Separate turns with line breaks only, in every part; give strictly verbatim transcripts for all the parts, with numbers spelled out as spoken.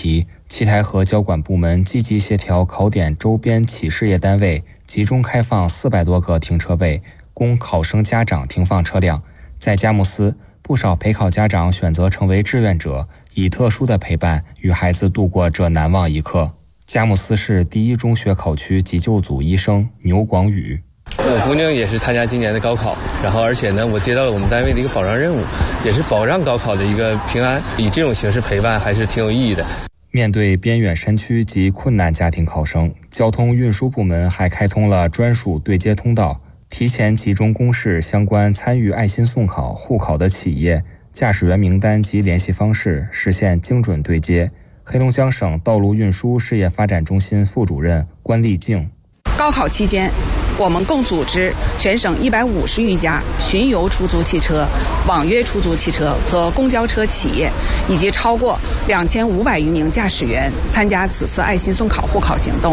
题，七台河交管部门积极协调考点周边企事业单位，集中开放四百多个停车位，供考生家长停放车辆。在佳木斯，不少陪考家长选择成为志愿者，以特殊的陪伴与孩子度过这难忘一刻。佳木斯市第一中学考区急救组医生牛广宇。
我姑娘也是参加今年的高考，然后而且呢，我接到了我们单位的一个保障任务，也是保障高考的一个平安，以这种形式陪伴还是挺有意义的。
面对边远山区及困难家庭考生，交通运输部门还开通了专属对接通道，提前集中公示相关参与爱心送考、护考的企业、驾驶员名单及联系方式，实现精准对接。黑龙江省道路运输事业发展中心副主任关丽静。
高考期间，我们共组织全省一百五十余家巡游出租汽车、网约出租汽车和公交车企业，以及超过两千五百余名驾驶员参加此次爱心送考护考行动。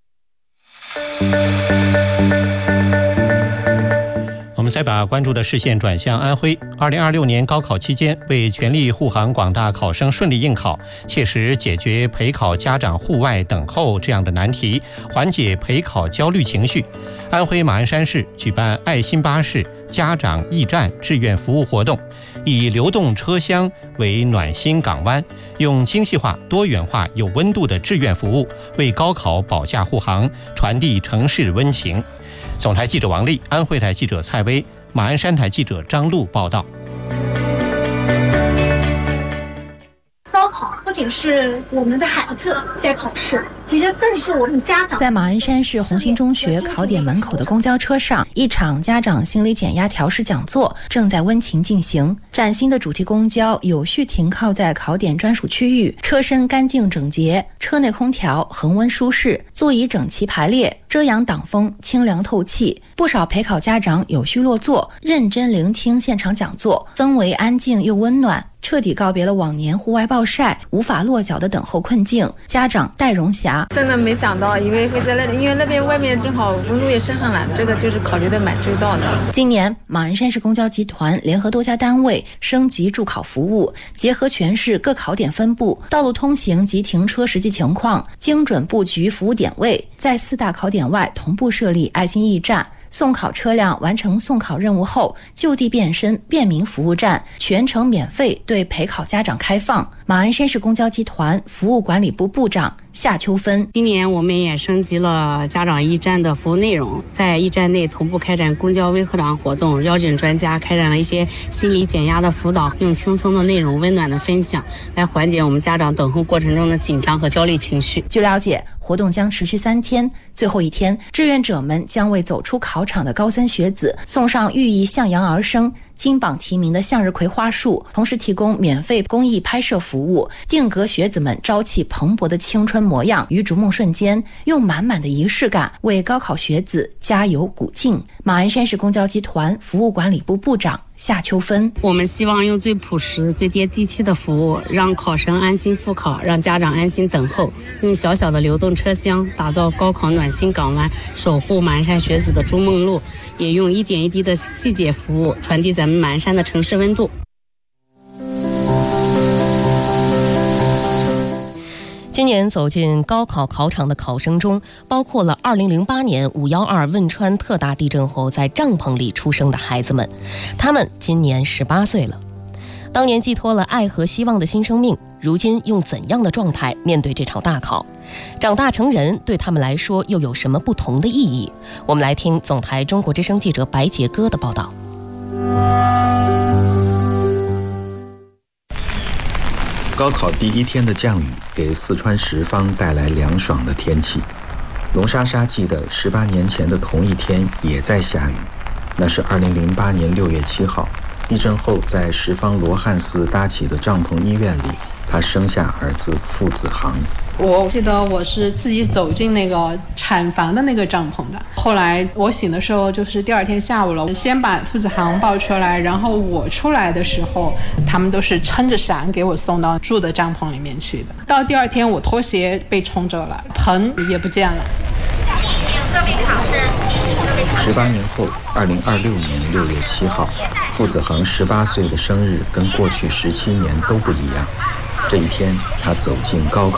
我们再把关注的视线转向安徽。二零二六年高考期间，为全力护航广大考生顺利应考，切实解决陪考家长户外等候这样的难题，缓解陪考焦虑情绪，安徽马鞍山市举办爱心巴士家长驿站志愿服务活动，以流动车厢为暖心港湾，用精细化、多元化、有温度的志愿服务，为高考保驾护航，传递城市温情。总台记者王丽，安徽台记者蔡薇，马鞍山台记者张璐报道。
高考不仅是我们的孩子在考试，其实更是我们家长。
在马鞍山市红星中学考点门口的公交车上，一场家长心理减压调试讲座正在温情进行。崭新的主题公交有序停靠在考点专属区域，车身干净整洁，车内空调恒温舒适，座椅整齐排列，遮阳挡风，清凉透气。不少陪考家长有序落座，认真聆听现场讲座，氛围安静又温暖，彻底告别了往年户外暴晒无法落脚的等候困境。家长戴荣霞：
真的没想到，以为会在那里，因为那边外面正好温度也升上来，这个就是考虑的蛮周到的。
今年马鞍山市公交集团联合多家单位升级助考服务，结合全市各考点分布、道路通行及停车实际情况，精准布局服务点位，在四大考点外同步设立爱心驿站。送考车辆完成送考任务后，就地变身便民服务站，全程免费对陪考家长开放。马鞍山市公交集团服务管理部部长夏秋芬：
今年我们也升级了家长驿站的服务内容，在驿站内同步开展公交微课堂活动，邀请专家开展了一些心理减压的辅导，用轻松的内容、温暖的分享来缓解我们家长等候过程中的紧张和焦虑情绪。
据了解，活动将持续三天，最后一天，志愿者们将为走出考场的高三学子送上寓意向阳而生、金榜题名的向日葵花束，同时提供免费公益拍摄服务，定格学子们朝气蓬勃的青春模样与逐梦瞬间，用满满的仪式感为高考学子加油鼓劲。马鞍山市公交集团服务管理部部长夏秋芬：
我们希望用最朴实、最接地气的服务，让考生安心复考，让家长安心等候，用小小的流动车厢打造高考暖心港湾，守护马鞍山学子的逐梦路，也用一点一滴的细节服务传递咱们马鞍山的城市温度。
今年走进高考考场的考生中，包括了二零零八年五一二汶川特大地震后在帐篷里出生的孩子们，他们今年十八岁了。当年寄托了爱和希望的新生命，如今用怎样的状态面对这场大考？长大成人对他们来说又有什么不同的意义？我们来听总台中国之声记者白杰哥的报道。
高考第一天的降雨给四川什邡带来凉爽的天气。龙莎莎记得十八年前的同一天也在下雨，那是二零零八年六月七号，地震后在什邡罗汉寺搭起的帐篷医院里，她生下儿子傅子航。
我记得我是自己走进那个产房的那个帐篷的，后来我醒的时候就是第二天下午了，先把傅子航抱出来，然后我出来的时候他们都是撑着伞给我送到住的帐篷里面去的。到第二天我拖鞋被冲走了，盆也不见了。
十八年后，二零二六年六月七号，傅子航十八岁的生日跟过去十七年都不一样。这一天，他走进高考